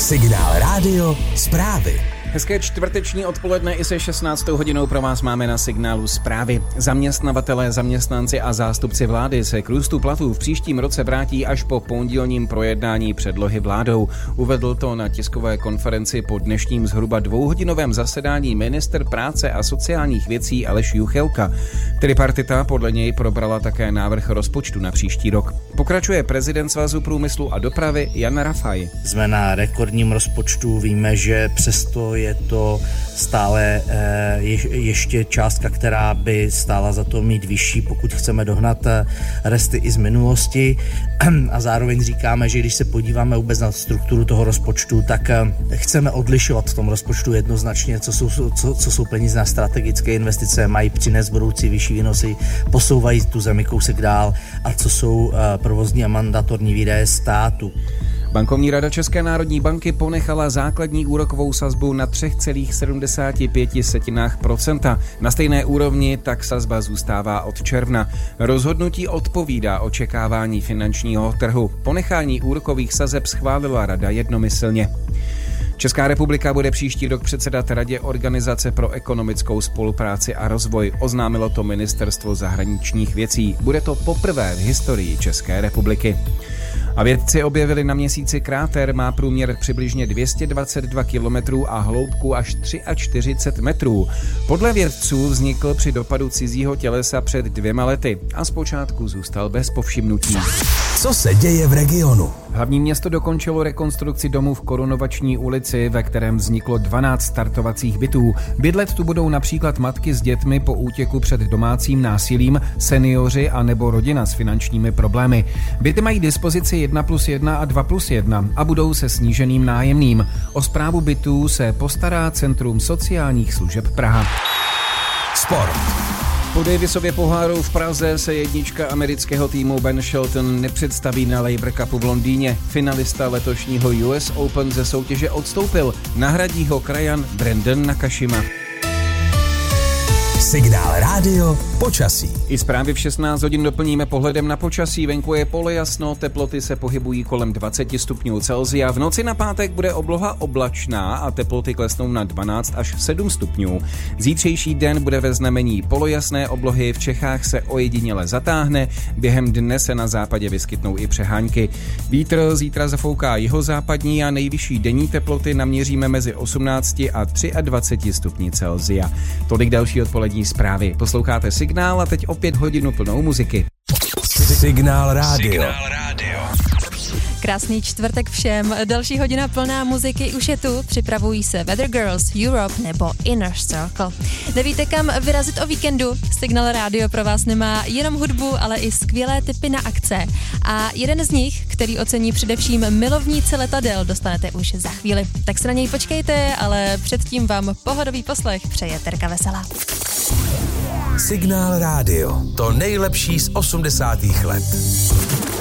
Signál Rádio zprávy. Hezké čtvrteční odpoledne i se 16. hodinou pro vás máme na Signálu zprávy. Zaměstnavatelé, zaměstnanci a zástupci vlády se k růstu platů v příštím roce vrátí až po pondělním projednání předlohy vládou. Uvedl to na tiskové konferenci po dnešním zhruba dvouhodinovém zasedání ministr práce a sociálních věcí Aleš Juchelka. Tripartita podle něj probrala také návrh rozpočtu na příští rok. Pokračuje prezident Svazu průmyslu a dopravy Jan Rafaj. Jsme na rekordním rozpočtu, víme, že přesto je to stále ještě částka, která by stála za to mít vyšší, pokud chceme dohnat resty i z minulosti. A zároveň říkáme, že když se podíváme vůbec na strukturu toho rozpočtu, tak chceme odlišovat v tom rozpočtu jednoznačně, co jsou peníze na strategické investice, mají přinést budoucí vyšší výnosy, posouvají tu zemi kousek dál, a co jsou provozní a mandatorní výdaje státu. Bankovní rada České národní banky ponechala základní úrokovou sazbu na 3,75%. Na stejné úrovni tak sazba zůstává od června. Rozhodnutí odpovídá očekávání finančního trhu. Ponechání úrokových sazeb schválila rada jednomyslně. Česká republika bude příští rok předsedat Radě Organizace pro ekonomickou spolupráci a rozvoj, oznámilo to Ministerstvo zahraničních věcí. Bude to poprvé v historii České republiky. A vědci objevili na Měsíci kráter, má průměr přibližně 222 kilometrů a hloubku až 43 metrů. Podle vědců vznikl při dopadu cizího tělesa před 2 lety a zpočátku zůstal bez povšimnutí. Co se děje v regionu? Hlavní město dokončilo rekonstrukci domu v Korunovační ulici, ve kterém vzniklo 12 startovacích bytů. Bydlet tu budou například matky s dětmi po útěku před domácím násilím, seniori a nebo rodina s finančními problémy. Byty mají dispozici 1+1 a 2+1 a budou se sníženým nájemným. O správu bytů se postará Centrum sociálních služeb Praha. Sport. Po Davisově poháru v Praze se jednička amerického týmu Ben Shelton nepředstaví na Laver Cupu v Londýně. Finalista letošního US Open ze soutěže odstoupil. Nahradí ho krajan Brandon Nakashima. Signál Rádio počasí. I zprávy v 16 hodin doplníme pohledem na počasí. Venku je polojasno, teploty se pohybují kolem 20 stupňů Celsia. V noci na pátek bude obloha oblačná a teploty klesnou na 12 až 7 stupňů. Zítřejší den bude ve znamení polojasné oblohy, v Čechách se ojediněle zatáhne, během dne se na západě vyskytnou i přehánky. Vítr zítra zafouká jihozápadní a nejvyšší denní teploty naměříme mezi 18 a 23 stupni Celsia. Tolik další odpolední zprávy. Posloucháte Signál a teď opět hodinu plnou muziky. Signál Rádio. Krásný čtvrtek všem. Další hodina plná muziky už je tu. Připravují se Weather Girls, Europe nebo Inner Circle. Nevíte, kam vyrazit o víkendu? Signál Rádio pro vás nemá jenom hudbu, ale i skvělé tipy na akce. A jeden z nich, který ocení především milovníci letadel, dostanete už za chvíli. Tak se na něj počkejte, ale předtím vám pohodový poslech přeje Terka Veselá. Signál Rádio. To nejlepší z 80. let.